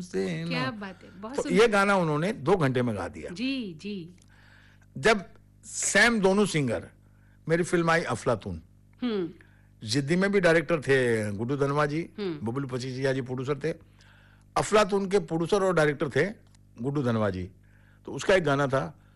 तुमसे क्या ना। बात है, बहुत तो सुंदर। ये गाना उन्होंने 2 घंटे में गा दिया। जी जी। जब सैम दोनों सिंगर, मेरी फिल्म आई अफलातून, हम्म जिद्दी में भी डायरेक्टर थे गुड्डू धनवा जी, हम्म बबलू पचीसिया जी प्रोड्यूसर थे। अफलातून के प्रोड्यूसर और डायरेक्टर थे गुड्डू धनवा जी। तो उसका एक गाना था,